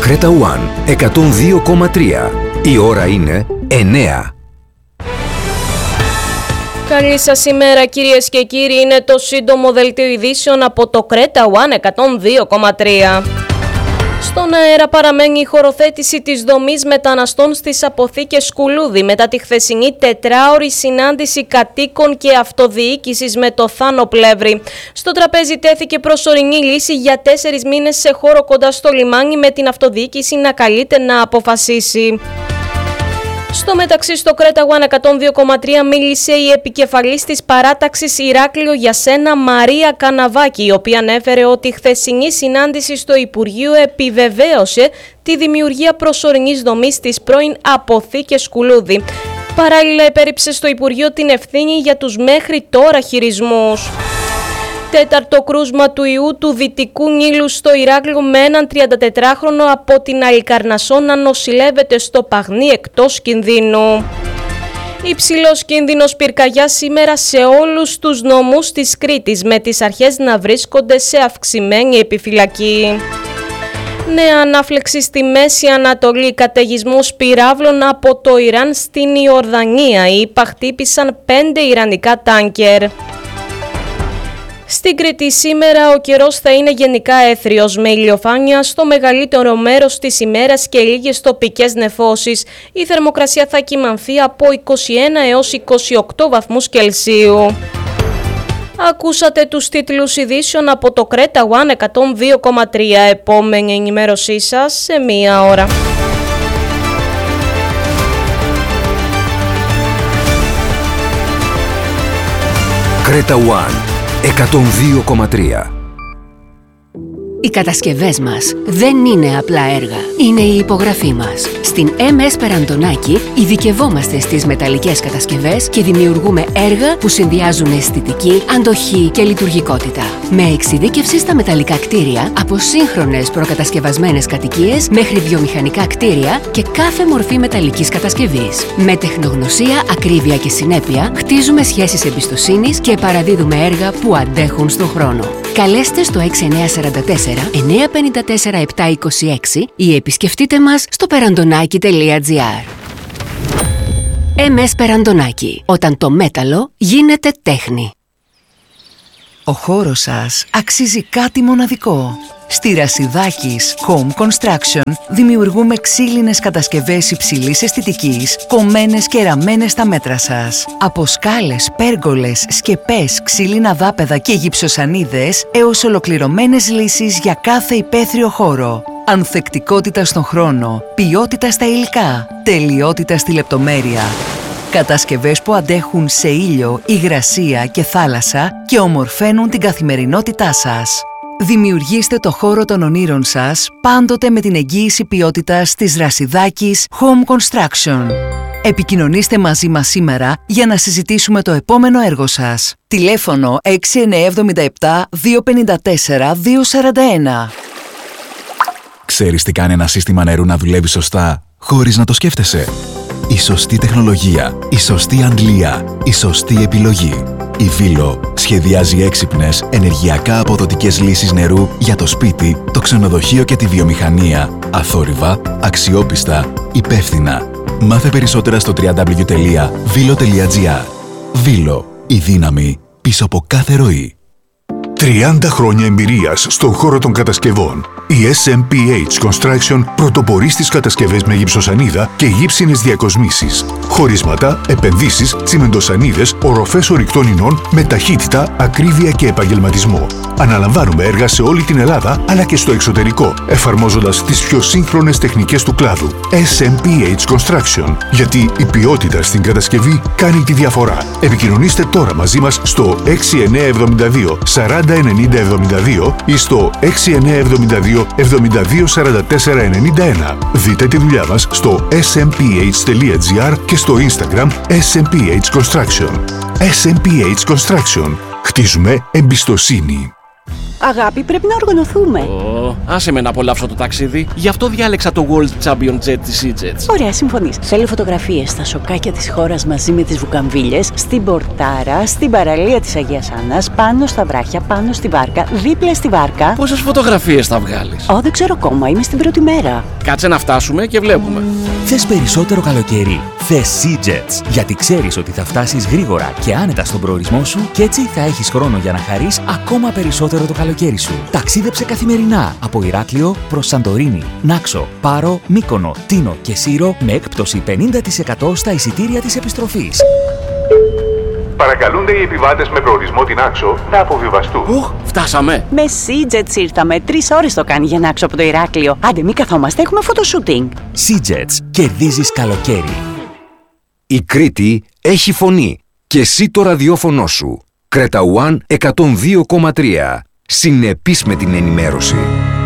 Creta One 102,3. Η ώρα είναι 9. Καλή σας ημέρα κυρίες και κύριοι, είναι το σύντομο δελτίο ειδήσεων από το Creta One 102,3. Στον αέρα παραμένει η χωροθέτηση της δομής μεταναστών στις αποθήκες Σκουλούδη μετά τη χθεσινή τετράωρη συνάντηση κατοίκων και αυτοδιοίκησης με το Θάνο Πλεύρη. Στο τραπέζι τέθηκε προσωρινή λύση για 4 μήνες σε χώρο κοντά στο λιμάνι, με την αυτοδιοίκηση να καλείται να αποφασίσει. Στο μεταξύ, στο Creta One 102,3 μίλησε η επικεφαλής της παράταξης Ηράκλειο για Σένα, Μαρία Καναβάκη, η οποία ανέφερε ότι η χθεσινή συνάντηση στο Υπουργείο επιβεβαίωσε τη δημιουργία προσωρινής δομής στις πρώην αποθήκες Σκουλούδη. Παράλληλα, επέριψε στο Υπουργείο την ευθύνη για τους μέχρι τώρα χειρισμούς. Τέταρτο κρούσμα του ιού του Δυτικού Νείλου στο Ηράκλειο, με έναν 34χρονο από την Αλικαρνασσό να νοσηλεύεται στο Παγνί εκτός κινδύνου. Υψηλός κίνδυνος πυρκαγιάς σήμερα σε όλους τους νομούς της Κρήτης, με τις αρχές να βρίσκονται σε αυξημένη επιφυλακή. Νέα ανάφλεξη στη Μέση Ανατολή, καταιγισμούς πυράβλων από το Ιράν στην Ιορδανία. Οι ΗΠΑ χτύπησαν 5 ιρανικά τάνκερ. Στην Κρήτη σήμερα ο καιρός θα είναι γενικά έθριος, με ηλιοφάνεια στο μεγαλύτερο μέρος της ημέρας και λίγες τοπικές νεφώσεις. Η θερμοκρασία θα κυμανθεί από 21 έως 28 βαθμούς Κελσίου. Ακούσατε τους τίτλους ειδήσεων από το Creta One 102,3. Επόμενη ενημέρωσή σας σε 1 ώρα. Creta One 102,3. Οι κατασκευές μας δεν είναι απλά έργα, είναι η υπογραφή μας. Στην MS Περαντονάκη ειδικευόμαστε στις μεταλλικές κατασκευές και δημιουργούμε έργα που συνδυάζουν αισθητική, αντοχή και λειτουργικότητα. Με εξειδίκευση στα μεταλλικά κτίρια, από σύγχρονες προκατασκευασμένες κατοικίες μέχρι βιομηχανικά κτίρια και κάθε μορφή μεταλλικής κατασκευής. Με τεχνογνωσία, ακρίβεια και συνέπεια, χτίζουμε σχέσεις εμπιστοσύνης και παραδίδουμε έργα που αντέχουν στον χρόνο. Καλέστε στο 6944-954-726 ή επισκεφτείτε μας στο perandonaki.gr. MS Περαντονάκη. Όταν το μέταλλο γίνεται τέχνη. Ο χώρος σας αξίζει κάτι μοναδικό. Στη Ρασιδάκης Home Construction δημιουργούμε ξύλινες κατασκευές υψηλής αισθητικής, κομμένες και ραμμένες στα μέτρα σας. Από σκάλες, πέργολες, σκεπές, ξύλινα δάπεδα και γυψοσανίδες έως ολοκληρωμένες λύσεις για κάθε υπαίθριο χώρο. Ανθεκτικότητα στον χρόνο, ποιότητα στα υλικά, τελειότητα στη λεπτομέρεια. Κατασκευές που αντέχουν σε ήλιο, υγρασία και θάλασσα και ομορφαίνουν την καθημερινότητά σας. Δημιουργήστε το χώρο των ονείρων σας πάντοτε με την εγγύηση ποιότητας της Ρασιδάκης Home Construction. Επικοινωνήστε μαζί μας σήμερα για να συζητήσουμε το επόμενο έργο σας. Τηλέφωνο 6977 254 241. Ξέρεις τι κάνει ένα σύστημα νερού να δουλεύει σωστά χωρίς να το σκέφτεσαι? Η σωστή τεχνολογία, η σωστή αντλία, η σωστή επιλογή. Η Βίλο σχεδιάζει έξυπνες, ενεργειακά αποδοτικές λύσεις νερού για το σπίτι, το ξενοδοχείο και τη βιομηχανία. Αθόρυβα, αξιόπιστα, υπεύθυνα. Μάθε περισσότερα στο www.vilo.gr. Βίλο, η δύναμη πίσω από κάθε ροή. 30 χρόνια εμπειρίας στον χώρο των κατασκευών. Η SMPH Construction πρωτοπορεί στις κατασκευές με γυψοσανίδα και γύψινες διακοσμήσεις. Χωρίσματα, επενδύσεις, τσιμεντοσανίδες, οροφές ορυκτών ινών με ταχύτητα, ακρίβεια και επαγγελματισμό. Αναλαμβάνουμε έργα σε όλη την Ελλάδα αλλά και στο εξωτερικό, εφαρμόζοντας τις πιο σύγχρονες τεχνικές του κλάδου. SMPH Construction. Γιατί η ποιότητα στην κατασκευή κάνει τη διαφορά. Επικοινωνήστε τώρα μαζί μας στο 6972 40 9072 ή στο 6972 72 44 91. Δείτε τη δουλειά μας στο smph.gr και στο Instagram SMPH Construction. SMPH Construction. Χτίζουμε εμπιστοσύνη. Αγάπη, πρέπει να οργανωθούμε. Άσε με να απολαύσω το ταξίδι. Γι' αυτό διάλεξα το World Champion Jet της EasyJet. Ωραία, συμφωνείς. Θέλω φωτογραφίες στα σοκάκια της χώρας μαζί με τις βουκαμβίλες, στην Πορτάρα, στην παραλία της Αγίας Άννας, πάνω στα βράχια, πάνω στη βάρκα, δίπλα στη βάρκα. Πόσες φωτογραφίες θα βγάλεις? Δεν ξέρω ακόμα, είμαι στην πρώτη μέρα. Κάτσε να φτάσουμε και βλέπουμε. Θες περισσότερο καλοκαίρι? Θες EasyJet. Γιατί ξέρεις ότι θα φτάσεις γρήγορα και άνετα στον προορισμό σου και έτσι θα έχεις χρόνο για να χαρείς ακόμα περισσότερο το καλοκαίρι σου. Ταξίδεψε καθημερινά από Ηράκλειο προς Σαντορίνη, Νάξο, Πάρο, Μύκονο, Τίνο και Σύρο με έκπτωση 50% στα εισιτήρια της επιστροφής. Παρακαλούνται οι επιβάτες με προορισμό την Άξο να αποβιβαστούν. Φτάσαμε. Με EasyJet ήρθαμε. 3 ώρες το κάνει για να Άξο από το Ηράκλειο. Άντε, μην καθόμαστε, έχουμε φωτοσούτινγκ. EasyJet. Κερδίζεις καλοκαίρι. Η Κρήτη έχει φωνή και εσύ το ραδιόφωνο σου. Κρέτα One 102,3. Συνεπής με την ενημέρωση.